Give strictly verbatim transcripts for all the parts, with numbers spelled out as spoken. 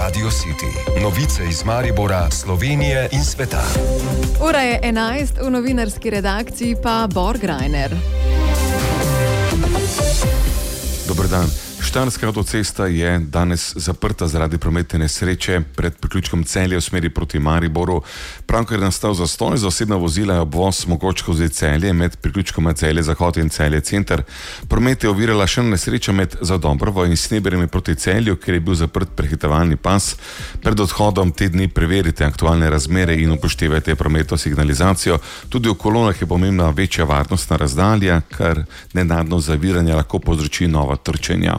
Radio City. Novice iz Maribora, Slovenije in sveta. Ura je enajst, v novinarski redakciji pa Bor Grajner. Dober dan. Štajerska avtocesta je danes zaprta zaradi prometne nesreče pred priključkom Celje v smeri proti Mariboru. Pravkar je nastal zastoj za osebna vozila in obvoz mogoč skozi Celje med priključkoma Celje Zahod in Celje Center. Promet je ovirala še nesreča med Zadobrovo in Sneberjem proti Celju, kjer je bil zaprt prehitevalni pas. Pred odhodom te dni preverite aktualne razmere in upoštevajte prometno signalizacijo. Tudi v kolonah je pomembna večja varnostna razdalja, kar nenadno zaviranje lahko povzroči nova trčenja.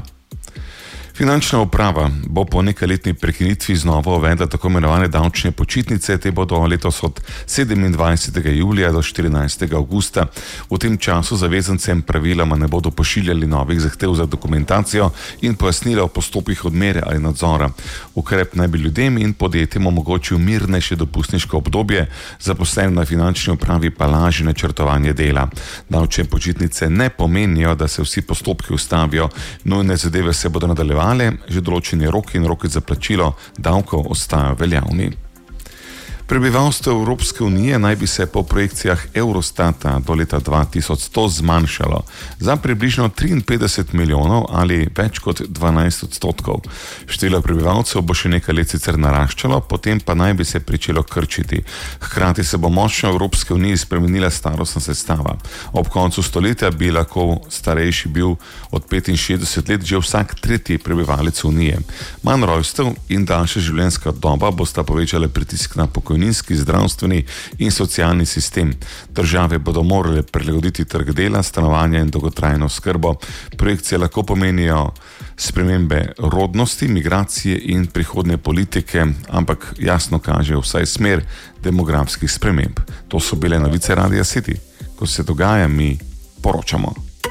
Finančna uprava bo po nekajletni prekinitvi znova uvedla tako imenovane davčne počitnice. Te bodo letos od sedemindvajsetega julija do štirinajstega avgusta. V tem času zavezancem praviloma ne bodo pošiljali novih zahtev za dokumentacijo in pojasnila o postopkih odmere ali nadzora. Ukrep naj bi ljudem in podjetjem omogočil mirnejše dopustniško obdobje, zaposlenim na finančni upravi pa lažje načrtovanje dela. Davčne počitnice ne pomenijo, da se vsi postopki ustavijo, nujne zadeve se bodo nadaljevali. Že določeni roki in roki za plačilo davkov ostajajo veljavni. Prebivalstvo Evropske unije naj bi se po projekcijah Eurostata do leta dva tisoč sto zmanjšalo za približno triinpetdeset milijonov ali več kot dvanajst odstotkov. Število prebivalcev bo še nekaj let sicer naraščalo, potem pa naj bi se pričelo krčiti. Hkrati se bo močno v Evropske uniji spremenila starostna sestava. Ob koncu stoletja bi lahko starejši bil od petinšestdeset let že vsak tretji prebivalec unije. Manj rojstev in daljša življenjska doba bosta povečale pritisk na pokojninski, zdravstveni in socialni sistem. Države bodo morale prilagoditi trg dela, stanovanja in dolgotrajno oskrbo. Projekcije lahko pomenijo spremembe rodnosti, migracije in prihodnje politike, ampak jasno kaže vsaj smer demografskih sprememb. To so bile novice Radia City. Ko se dogaja, mi poročamo.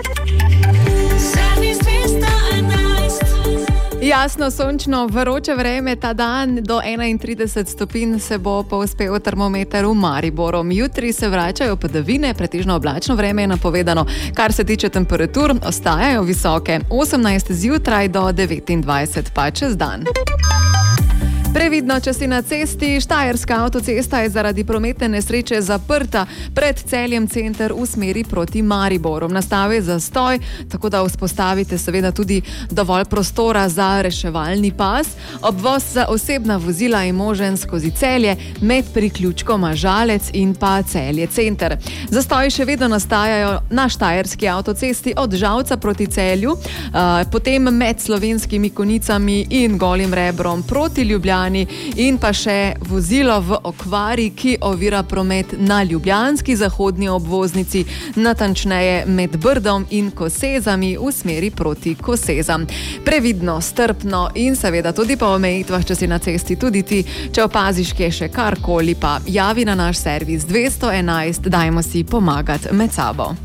Jasno, sončno, vroče vreme ta dan, do enaintrideset stopinj se bo povzpel termometer v Mariboru. Jutri se vračajo padavine, pretežno oblačno vreme je napovedano. Kar se tiče temperatur, ostajajo visoke, osemnajst zjutraj do devetindvajset pa čez dan. Previdno, če si na cesti. Štajerska avtocesta je zaradi prometne nesreče zaprta pred Celjem Center v smeri proti Mariboru. Nastal je zastoj, tako da vzpostavite seveda tudi dovolj prostora za reševalni pas. Obvoz za osebna vozila je možen skozi Celje med priključkoma Žalec in pa Celje Center. Zastoji še vedno nastajajo na štajerski avtocesti od Žalca proti Celju, potem med Slovenskimi Konicami in Golim Rebrom proti Ljubljani in pa še vozilo v okvari, ki ovira promet na ljubljanski zahodni obvoznici, natančneje med Brdom in Kosezami v smeri proti Kosezam. Previdno, strpno in seveda tudi po omejitvah, če si na cesti tudi ti. Če opaziš, kje še karkoli, pa javi na naš servis dvesto enajst, dajmo si pomagati med sabo.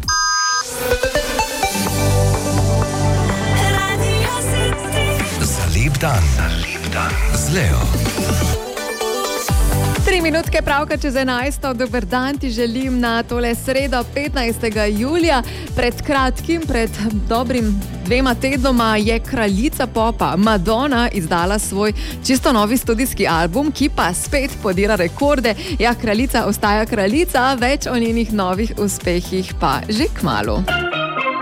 Za lep dan. Z Leo. Tri minutke pravka čez enajsto. Dober dan ti želim na tole sredo petnajstega julija. Pred kratkim, pred dobrim dvema tednoma je kraljica popa Madonna izdala svoj čisto novi studijski album, ki pa spet podira rekorde. Ja, kraljica ostaja kraljica, več o njenih novih uspehih pa že kmalu.